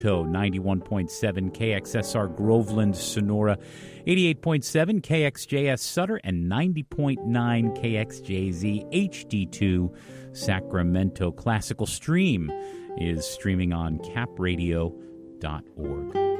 91.7 KXSR Groveland, Sonora, 88.7 KXJS Sutter, and 90.9 KXJZ HD2 Sacramento. Classical Stream is streaming on capradio.org.